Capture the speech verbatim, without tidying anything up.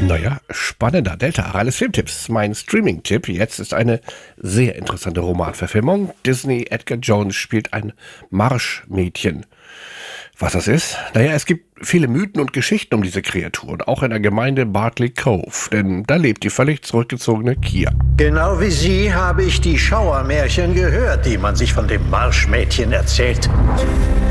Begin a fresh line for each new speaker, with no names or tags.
Naja, spannender. Delta, Arales Filmtipps. Mein Streaming-Tipp jetzt ist eine sehr interessante Romanverfilmung. Disney Edgar Jones spielt ein Marschmädchen. Was das ist? Naja, es gibt viele Mythen und Geschichten um diese Kreatur und auch in der Gemeinde Bartley Cove, denn da lebt die völlig zurückgezogene Kia.
Genau wie Sie habe ich die Schauermärchen gehört, die man sich von dem Marschmädchen erzählt.